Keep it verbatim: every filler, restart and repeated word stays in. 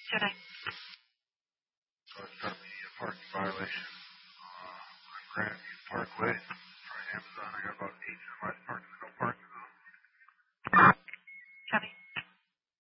Kidding. So it's got me a parking violation. Uh, on Grandview Parkway. Trying Amazon. I got about eight semis parked in the